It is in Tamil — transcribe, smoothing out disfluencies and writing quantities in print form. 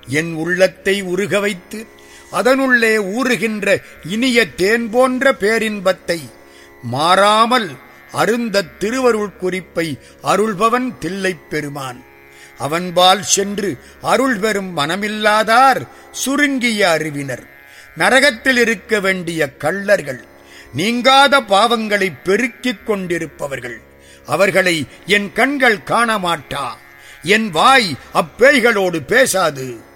என் உள்ளத்தை உருக வைத்து அதனுள்ளே ஊறுகின்ற இனிய தேன் போன்ற பேரின்பத்தை மாறாமல் அருந்த திருவருள் குறிப்பை அருள்பவன் தில்லைப் பெருமான். அவன்பால் சென்று அருள் பெறும் மனமில்லாதார் சுருங்கிய அறிவினர், நரகத்தில் இருக்க வேண்டிய கள்ளர்கள், நீங்காத பாவங்களை பெருக்கிக் கொண்டிருப்பவர்கள். அவர்களை என் கண்கள் காணமாட்டா, என் வாய் அப்பேய்களோடு பேசாது.